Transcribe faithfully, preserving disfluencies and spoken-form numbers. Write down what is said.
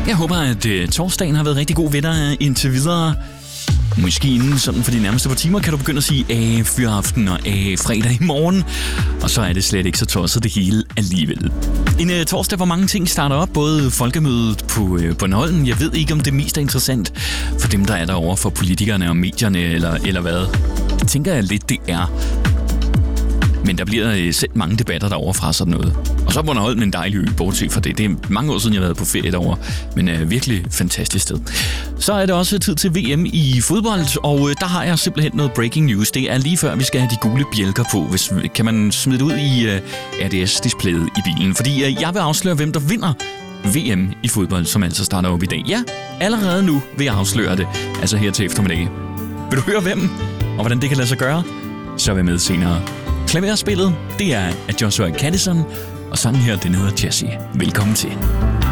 Jeg håber, at uh, torsdagen har været rigtig god ved dig indtil videre. Måske inden sådan for de nærmeste par timer kan du begynde at sige af fyraften og af fredag i morgen. Og så er det slet ikke så tosset det hele alligevel. En uh, torsdag, hvor mange ting starter op. Både folkemødet på uh, Bornholm. Jeg ved ikke, om det mest er interessant for dem, der er derovre, for politikerne og medierne eller, eller hvad. Det tænker jeg lidt, det er. Men der bliver selv mange debatter derovre fra sådan noget. Og så er Bornholm en dejlig ø, bortset fra det. Det er mange år siden, jeg har været på ferie derovre, men er virkelig fantastisk sted. Så er det også tid til V M i fodbold, og der har jeg simpelthen noget breaking news. Det er lige før, vi skal have de gule bjælker på, hvis kan man smide det ud i R D S-displayet i bilen. Fordi jeg vil afsløre, hvem der vinder V M i fodbold, som altså starter op i dag. Ja, allerede nu vil jeg afsløre det, altså her til eftermiddag. Vil du høre hvem, og hvordan det kan lade sig gøre? Så er vi med senere. Klaverspillet, det er af Joshua Caddison, og sangen her, den hedder Jessie. Velkommen til.